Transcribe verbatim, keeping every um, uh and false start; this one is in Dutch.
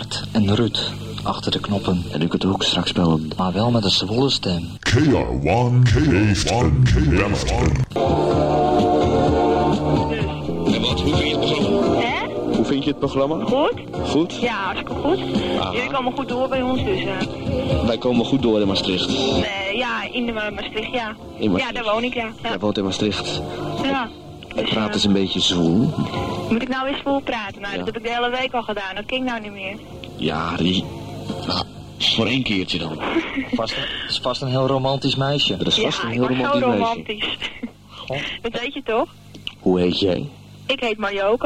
Bart en Ruud achter de knoppen. En u kunt ook straks bellen. Maar wel met een zwolle stem. K R one heeft een heeft een. En wat, hoe vind je het programma? Hè? Hoe vind je het programma? Goed? Goed? Ja, hartstikke goed. Aha. Jullie komen goed door bij ons dus. Uh. Wij komen goed door in Maastricht. Nee, ja, in de Ma- Maastricht, ja. In Maastricht. Ja, daar woon ik, ja. Ja. Jij woont in Maastricht. ja. Het Dus, praat uh, is een beetje zwoel. Moet ik nou weer vol praten? Nou, Ja. dat heb ik de hele week al gedaan. Dat ging nou niet meer. Ja, die... Nou, voor één keertje dan. Vast een, is vast een heel romantisch meisje. Dat is Ja, vast een ik heel was zo romantisch meisje. romantisch. Dat weet je toch? Hoe heet jij? Ik heet Marjoke.